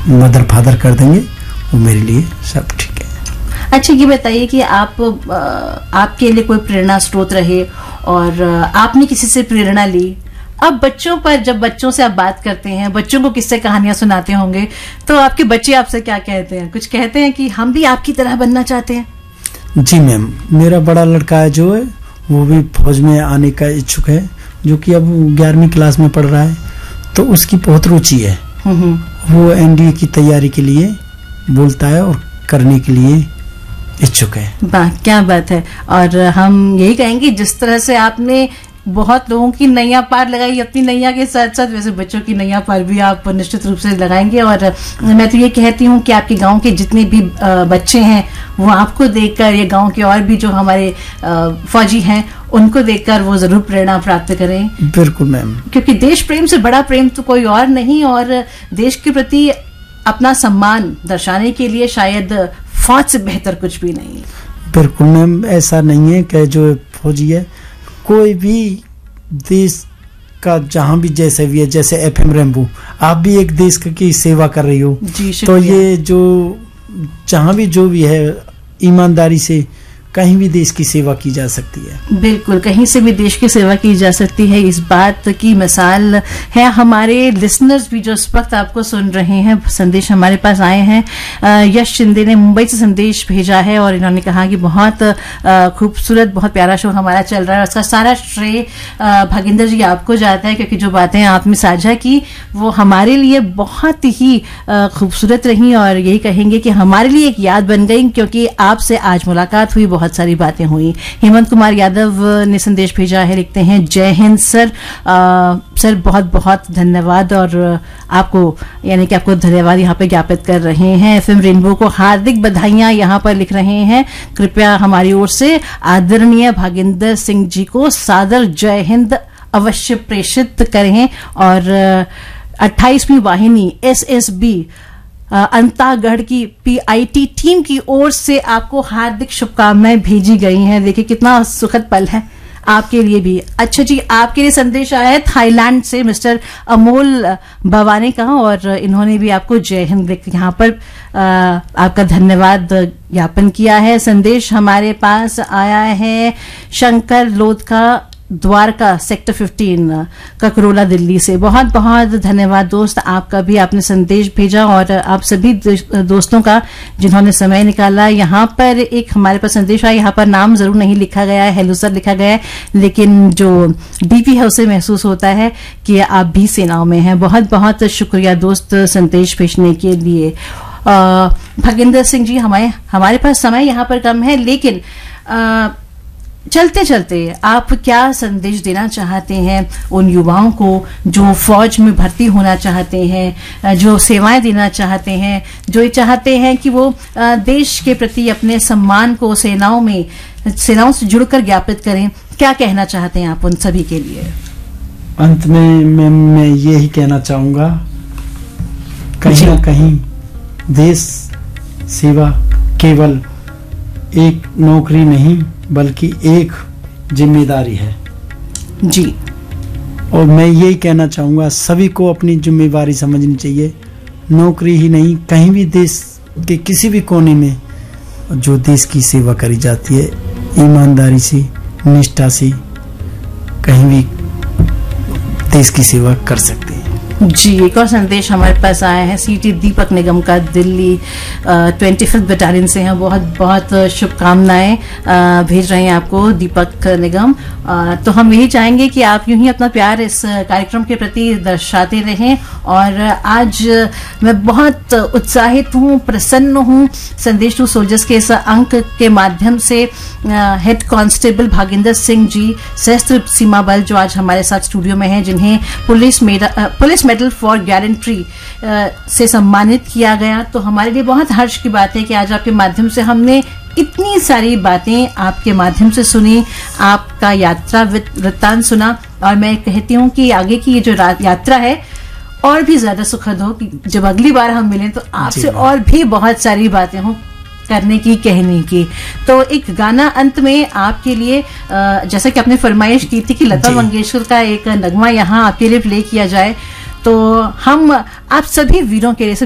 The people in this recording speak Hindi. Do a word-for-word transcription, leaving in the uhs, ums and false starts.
मदर फादर कर देंगे, वो मेरे लिए सब ठीक है। अच्छा, ये बताइए कि आप आपके लिए कोई प्रेरणा स्रोत रहे और आपने किसी से प्रेरणा ली। अब बच्चों पर, जब बच्चों से आप बात करते हैं, बच्चों को किस्से कहानियां सुनाते होंगे, तो आपके बच्चे आपसे क्या कहते हैं? कुछ कहते हैं कि हम भी आपकी तरह बनना चाहते हैं? जी मैम, मेरा बड़ा लड़का है जो है वो भी फौज में आने का इच्छुक है, जो कि अब ग्यारहवीं क्लास में पढ़ रहा है, तो उसकी बहुत रुचि है। वो एनडीए की तैयारी के लिए बोलता है और करने के लिए इच्छुक है। वाह, क्या बात है। और हम यही कहेंगे, जिस तरह से आपने बहुत लोगों की नैया पार लगाई अपनी नैया के साथ साथ, वैसे बच्चों की नैया पार भी आप निश्चित रूप से लगाएंगे। और मैं तो ये कहती हूँ कि आपके गांव के जितने भी बच्चे हैं वो आपको देखकर, ये गांव के और भी जो हमारे फौजी हैं उनको देखकर वो जरूर प्रेरणा प्राप्त करें। बिल्कुल मैम, क्योंकि देश प्रेम से बड़ा प्रेम तो कोई और नहीं, और देश के प्रति अपना सम्मान दर्शाने के लिए शायद फौज से बेहतर कुछ भी नहीं। बिल्कुल मैम, ऐसा नहीं है कि जो फौजी है कोई भी देश का जहां भी जैसे भी है, जैसे एफएम रेम्बो आप भी एक देश की सेवा कर रही हो, तो ये जो जहां भी जो भी है ईमानदारी से कहीं भी देश की सेवा की जा सकती है। बिल्कुल, कहीं से भी देश की सेवा की जा सकती है, इस बात की मिसाल है हमारे लिसनर्स भी जो इस वक्त आपको सुन रहे हैं। संदेश हमारे पास आए हैं, यश शिंदे ने मुंबई से संदेश भेजा है और इन्होंने कहा कि बहुत खूबसूरत, बहुत प्यारा शो हमारा चल रहा है। उसका सारा श्रेय भागिंदर जी आपको जाता है, क्योंकि जो बातें आपने साझा की वो हमारे लिए बहुत ही खूबसूरत रही और यही कहेंगे कि हमारे लिए एक याद बन गई, क्योंकि आपसे आज मुलाकात हुई, बहुत सारी बातें हुई। हेमंत कुमार यादव ने संदेश भेजा है, लिखते हैं जय हिंद सर। आ, सर बहुत बहुत धन्यवाद, और आपको यानी कि आपको धन्यवाद यहाँ पे ज्ञापित कर रहे हैं। एफएम रेनबो को हार्दिक बधाइयां यहाँ पर लिख रहे हैं। कृपया हमारी ओर से आदरणीय भागिंदर सिंह जी को सादर जय हिंद अवश्य प्रेषित करें। और अट्ठाईसवीं वाहिनी एस एस बी अंतागढ़ की पीआईटी टीम की ओर से आपको हार्दिक शुभकामनाएं भेजी गई हैं। देखिए कितना सुखद पल है आपके लिए भी। अच्छा जी, आपके लिए संदेश आया है थाईलैंड से मिस्टर अमोल भवानी का, और इन्होंने भी आपको जय हिंद लिख यहाँ पर आ, आपका धन्यवाद ज्ञापन किया है। संदेश हमारे पास आया है शंकर लोधका द्वारका सेक्टर पंद्रह ककरोला दिल्ली से। बहुत बहुत धन्यवाद दोस्त, आपका भी आपने संदेश भेजा, और आप सभी दोस्तों का जिन्होंने समय निकाला। यहाँ पर एक हमारे पास संदेश आया, यहाँ पर नाम जरूर नहीं लिखा गया है, हेलो सर लिखा गया है, लेकिन जो डीपी है उसे महसूस होता है कि आप भी सेनाओं में हैं। बहुत बहुत शुक्रिया दोस्त संदेश भेजने के लिए। भागिंदर सिंह जी, हमारे हमारे पास समय यहाँ पर कम है, लेकिन आ, चलते चलते आप क्या संदेश देना चाहते हैं उन युवाओं को जो फौज में भर्ती होना चाहते हैं, जो सेवाएं देना चाहते हैं, जो ये चाहते हैं कि वो देश के प्रति अपने सम्मान को सेनाओं में सेनाओं से जुड़कर ज्ञापित करें? क्या कहना चाहते हैं आप उन सभी के लिए? अंत में मैं, मैं यही कहना चाहूंगा, कहीं ना कहीं देश सेवा केवल एक नौकरी नहीं बल्कि एक जिम्मेदारी है जी। और मैं यही कहना चाहूँगा सभी को अपनी जिम्मेदारी समझनी चाहिए। नौकरी ही नहीं, कहीं भी देश के किसी भी कोने में जो देश की सेवा करी जाती है ईमानदारी से, निष्ठा से, कहीं भी देश की सेवा कर सकते हैं। जी, एक और संदेश हमारे पास आया है सीटी दीपक निगम का, दिल्ली ट्वेंटी फिफ्थ बटालियन से हैं। बहुत बहुत शुभकामनाएं भेज रहे हैं आपको दीपक निगम। आ, तो हम यही चाहेंगे कि आप यूं ही अपना प्यार इस कार्यक्रम के प्रति दर्शाते रहें। और आज मैं बहुत उत्साहित हूं, प्रसन्न हूं संदेश टू सोल्जर्स के इस अंक के माध्यम से हेड कांस्टेबल भागिंदर सिंह जी सशस्त्र सीमा बल जो आज हमारे साथ स्टूडियो में हैं, जिन्हें पुलिस पुलिस मेडल फॉर गैरेंट्री से सम्मानित किया गया। तो हमारे लिए बहुत हर्ष की बात है कि आज आपके माध्यम से हमने इतनी सारी बातें आपके माध्यम से सुनी, आपका यात्रा वृत्तांत सुना। और मैं कहती हूँ कि आगे की ये जो यात्रा है और भी ज्यादा सुखद हो, कि जब अगली बार हम मिलें तो आपसे और भी बहुत सारी बातें हों करने की, कहने की। तो एक गाना अंत में आपके लिए, जैसा कि आपने फरमाइश की थी कि लता मंगेशकर का एक नगमा यहाँ आपके लिए प्ले किया जाए, तो हम आप सभी वीरों के लिए